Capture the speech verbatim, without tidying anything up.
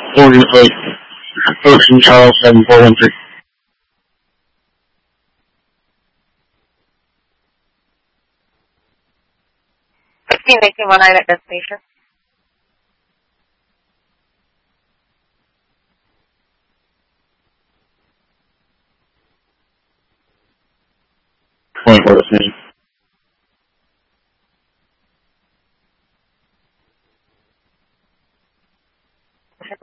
Oregon Plate, Ocean Charles seven four one three. fifteen eighteen one nine at destination. twenty-four destination.